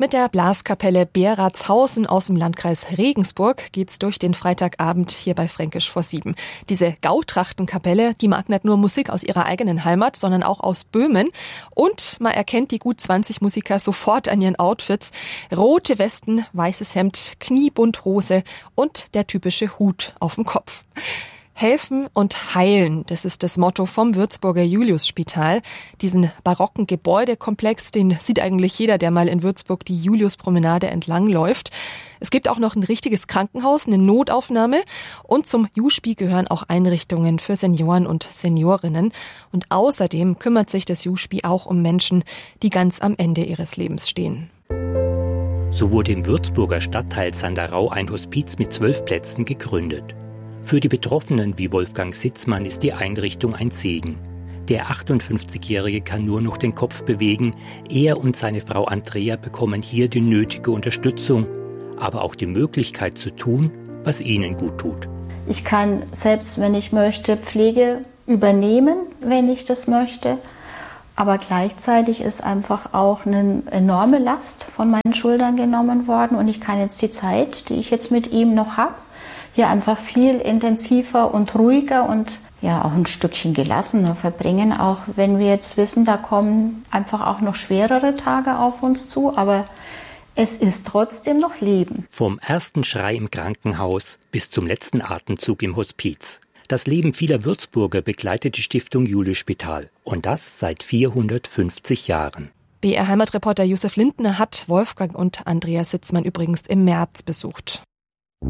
Mit der Blaskapelle Beratshausen aus dem Landkreis Regensburg geht's durch den Freitagabend hier bei Fränkisch vor 7. Diese Gautrachtenkapelle, die mag nicht nur Musik aus ihrer eigenen Heimat, sondern auch aus Böhmen. Und man erkennt die gut 20 Musiker sofort an ihren Outfits. Rote Westen, weißes Hemd, kniebunt Hose und der typische Hut auf dem Kopf. Helfen und heilen, das ist das Motto vom Würzburger Juliusspital. Diesen barocken Gebäudekomplex, den sieht eigentlich jeder, der mal in Würzburg die Juliuspromenade entlang läuft. Es gibt auch noch ein richtiges Krankenhaus, eine Notaufnahme und zum JuSpi gehören auch Einrichtungen für Senioren und Seniorinnen. Und außerdem kümmert sich das JuSpi auch um Menschen, die ganz am Ende ihres Lebens stehen. So wurde im Würzburger Stadtteil Sanderau ein Hospiz mit 12 Plätzen gegründet. Für die Betroffenen wie Wolfgang Sitzmann ist die Einrichtung ein Segen. Der 58-Jährige kann nur noch den Kopf bewegen. Er und seine Frau Andrea bekommen hier die nötige Unterstützung, aber auch die Möglichkeit zu tun, was ihnen gut tut. Ich kann selbst, wenn ich möchte, Pflege übernehmen, wenn ich das möchte. Aber gleichzeitig ist einfach auch eine enorme Last von meinen Schultern genommen worden. Und ich kann jetzt die Zeit, die ich jetzt mit ihm noch habe, hier einfach viel intensiver und ruhiger und ja auch ein Stückchen gelassener verbringen, auch wenn wir jetzt wissen, da kommen einfach auch noch schwerere Tage auf uns zu, aber es ist trotzdem noch Leben. Vom ersten Schrei im Krankenhaus bis zum letzten Atemzug im Hospiz. Das Leben vieler Würzburger begleitet die Stiftung Juliusspital und das seit 450 Jahren. BR-Heimatreporter Josef Lindner hat Wolfgang und Andrea Sitzmann übrigens im März besucht.